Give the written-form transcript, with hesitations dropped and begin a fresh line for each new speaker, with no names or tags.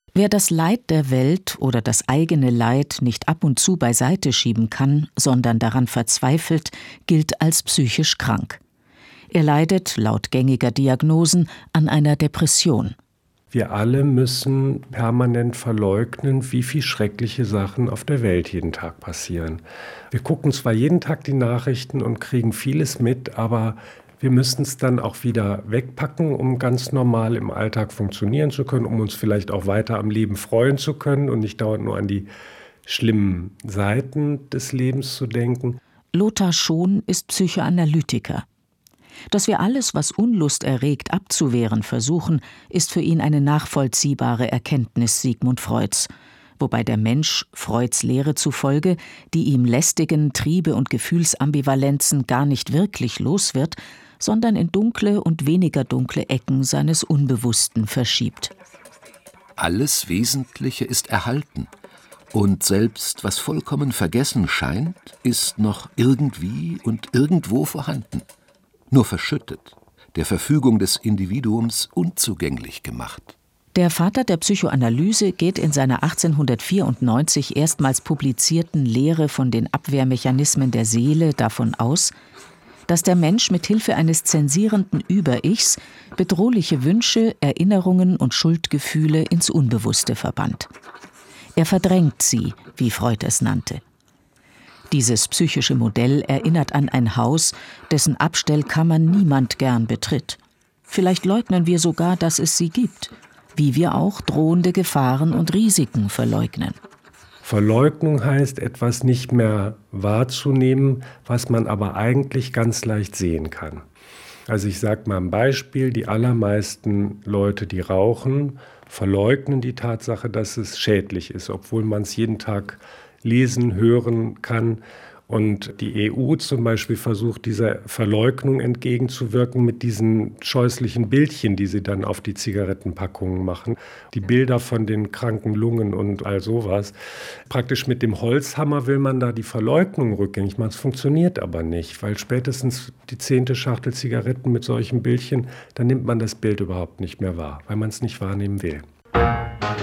Wer das Leid der Welt oder das eigene Leid nicht ab und zu beiseite schieben kann, sondern daran verzweifelt, gilt als psychisch krank. Er leidet, laut gängiger Diagnosen, an einer Depression.
Wir alle müssen permanent verleugnen, wie viel schreckliche Sachen auf der Welt jeden Tag passieren. Wir gucken zwar jeden Tag die Nachrichten und kriegen vieles mit, aber wir müssen es dann auch wieder wegpacken, um ganz normal im Alltag funktionieren zu können, um uns vielleicht auch weiter am Leben freuen zu können und nicht dauernd nur an die schlimmen Seiten des Lebens zu denken.
Lothar Schon ist Psychoanalytiker. Dass wir alles, was Unlust erregt, abzuwehren versuchen, ist für ihn eine nachvollziehbare Erkenntnis Sigmund Freuds, wobei der Mensch Freuds Lehre zufolge die ihm lästigen Triebe und Gefühlsambivalenzen gar nicht wirklich los wird, sondern in dunkle und weniger dunkle Ecken seines Unbewussten verschiebt.
Alles Wesentliche ist erhalten. Und selbst was vollkommen vergessen scheint, ist noch irgendwie und irgendwo vorhanden. Nur verschüttet, der Verfügung des Individuums unzugänglich gemacht.
Der Vater der Psychoanalyse geht in seiner 1894 erstmals publizierten Lehre von den Abwehrmechanismen der Seele davon aus, dass der Mensch mit Hilfe eines zensierenden Über-Ichs bedrohliche Wünsche, Erinnerungen und Schuldgefühle ins Unbewusste verbannt. Er verdrängt sie, wie Freud es nannte. Dieses psychische Modell erinnert an ein Haus, dessen Abstellkammern niemand gern betritt. Vielleicht leugnen wir sogar, dass es sie gibt, wie wir auch drohende Gefahren und Risiken verleugnen.
Verleugnung heißt, etwas nicht mehr wahrzunehmen, was man aber eigentlich ganz leicht sehen kann. Also ich sage mal ein Beispiel, die allermeisten Leute, die rauchen, verleugnen die Tatsache, dass es schädlich ist, obwohl man es jeden Tag lesen, hören kann. Und die EU zum Beispiel versucht, dieser Verleugnung entgegenzuwirken mit diesen scheußlichen Bildchen, die sie dann auf die Zigarettenpackungen machen. Die Bilder von den kranken Lungen und all sowas. Praktisch mit dem Holzhammer will man da die Verleugnung rückgängig machen. Es funktioniert aber nicht, weil spätestens die 10. Schachtel Zigaretten mit solchen Bildchen, dann nimmt man das Bild überhaupt nicht mehr wahr, weil man es nicht wahrnehmen will.